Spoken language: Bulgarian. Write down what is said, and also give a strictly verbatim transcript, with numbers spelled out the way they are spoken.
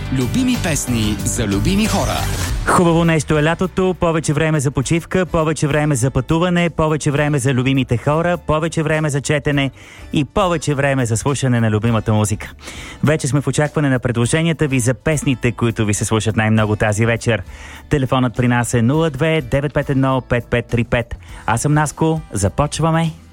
Любими песни за любими хора. Хубаво нещо е лятото, повече време за почивка, повече време за пътуване, повече време за любимите хора, повече време за четене и повече време за слушане на любимата музика. Вече сме в очакване на предложенията ви за песните, които ви се слушат най-много тази вечер. Телефонът при нас е нула две девет пет едно пет пет три пет. Аз съм Наско, започваме.